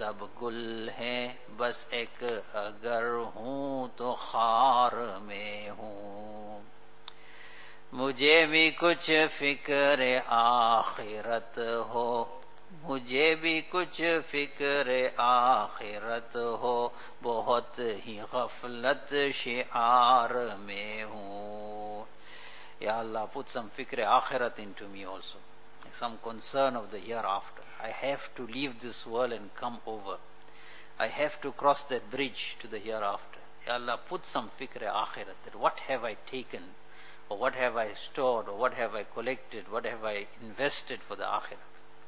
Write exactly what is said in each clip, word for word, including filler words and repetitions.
सब गुल हैं, बस एक अगर हूं तो खार में हूं। मुझे भी कुछ फिक्र आखिरत हो, मुझे भी कुछ फिक्र आखिरत हो, बहुत ही गफलत शिआर में हूं। Ya Allah, put some fikr akhirat into me also, some concern of the hereafter. I have to leave this world and come over. I have to cross that bridge to the hereafter. Ya Allah, put some fikr akhirat, that what have I taken, or what have I stored, or what have I collected, what have I invested for the akhirat.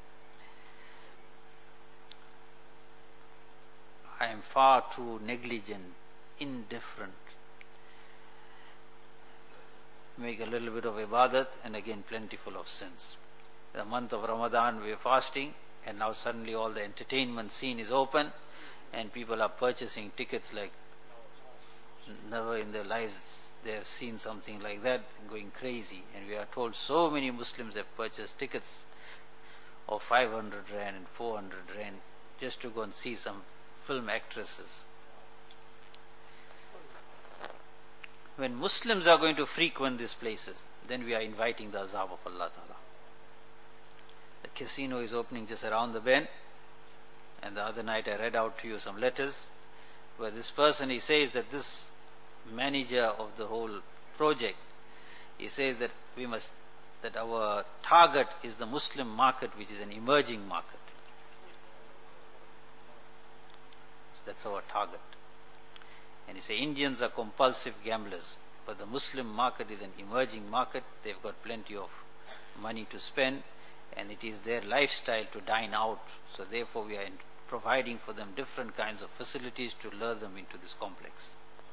I am far too negligent, indifferent. Make a little bit of ibadat and again plentiful of sins. The month of Ramadan we are fasting, and now suddenly all the entertainment scene is open and people are purchasing tickets like never in their lives they have seen something like that, going crazy. And we are told so many Muslims have purchased tickets of five hundred rand and four hundred rand just to go and see some film actresses. When Muslims are going to frequent these places, then we are inviting the azab of Allah Ta'ala. The casino is opening just around the bend, and the other night I read out to you some letters where this person, he says that this manager of the whole project, he says that we must, that our target is the Muslim market, which is an emerging market. So that's our target. And he says Indians are compulsive gamblers, but the Muslim market is an emerging market. They've got plenty of money to spend, and it is their lifestyle to dine out. So therefore we are providing for them different kinds of facilities to lure them into this complex.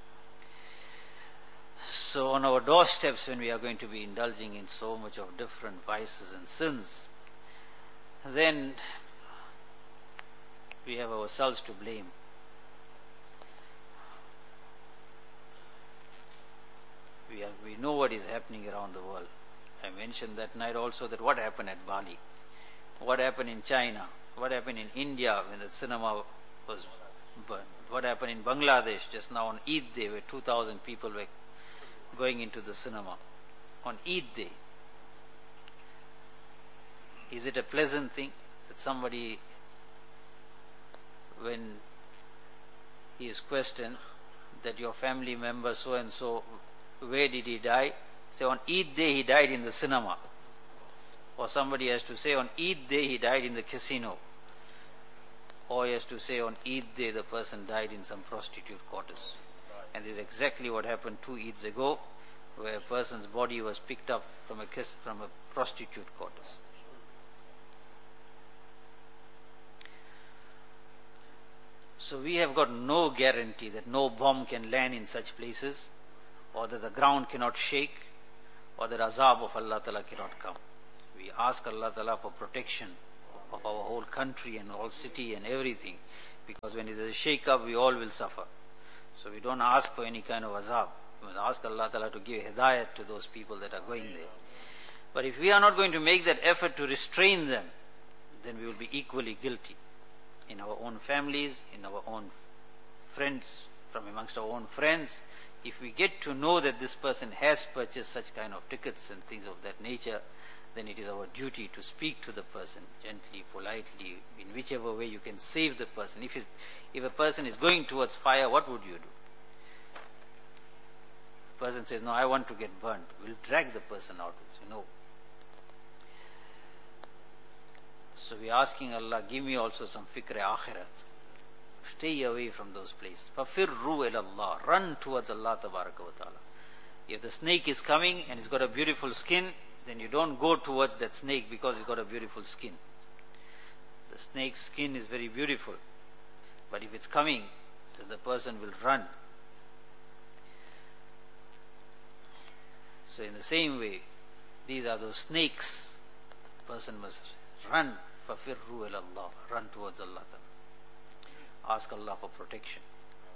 So on our doorsteps, when we are going to be indulging in so much of different vices and sins, then we have ourselves to blame. We, are, we know what is happening around the world. I mentioned that night also that what happened at Bali, what happened in China, what happened in India when the cinema was burned, what happened in Bangladesh just now on Eid Day where two thousand people were going into the cinema on Eid Day. Is it a pleasant thing that somebody, when he is questioned that your family member so and so, where did he die? Say on Eid Day he died in the cinema. Or somebody has to say on Eid Day he died in the casino. Or he has to say on Eid Day the person died in some prostitute quarters. And this is exactly what happened two Eids ago, where a person's body was picked up from a kiss, from a prostitute quarters. So we have got no guarantee that no bomb can land in such places, or that the ground cannot shake, or that azab of Allah Ta'ala cannot come. We ask Allah Ta'ala for protection of our whole country and whole city and everything, because when there is a shake-up, we all will suffer. So we don't ask for any kind of azab. We must ask Allah Ta'ala to give hidayat to those people that are going there. But if we are not going to make that effort to restrain them, then we will be equally guilty in our own families, in our own friends, from amongst our own friends. If we get to know that this person has purchased such kind of tickets and things of that nature, then it is our duty to speak to the person gently, politely, in whichever way you can save the person. If, if a person is going towards fire, what would you do? The person says, no, I want to get burnt. We'll drag the person out. We'll say, no. So we are asking Allah, give me also some fikr akhirat. Stay away from those places. فَفِرُّوا إِلَى اللَّهِ. Run towards Allah Tabaraka wa Ta'ala. If the snake is coming and it's got a beautiful skin, then you don't go towards that snake because it's got a beautiful skin. The snake's skin is very beautiful. But if it's coming, then the person will run. So in the same way, these are those snakes. The person must run. فَفِرُّوا إِلَى اللَّهِ. Run towards Allah Ta'ala. Ask Allah for protection.